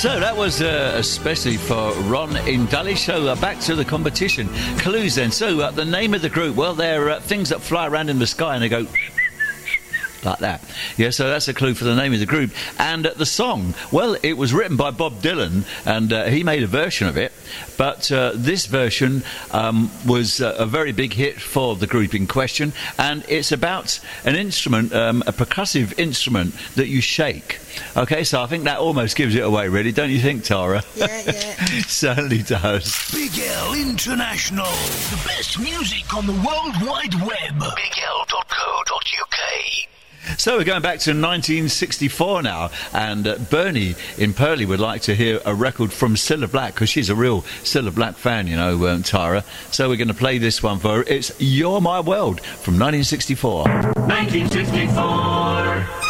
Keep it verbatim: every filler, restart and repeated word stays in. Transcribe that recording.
So that was uh, especially for Ron in Dulwich. So uh, back to the competition. Clues then. So uh, the name of the group, well, they're uh, things that fly around in the sky and they go like that. Yeah, so that's a clue for the name of the group. And uh, the song, well, it was written by Bob Dylan, and uh, he made a version of it. But uh, this version um, was uh, a very big hit for the group in question. And it's about an instrument, um, a percussive instrument that you shake. Okay, so I think that almost gives it away, really. Don't you think, Tara? Yeah, yeah. Certainly does. Big L International. The best music on the World Wide Web. big l dot co dot u k. So we're going back to nineteen sixty-four now, and uh, Bernie in Purley would like to hear a record from Cilla Black, because she's a real Cilla Black fan, you know, um, Tara. So we're going to play this one for her. It's You're My World from nineteen sixty-four. nineteen sixty-four.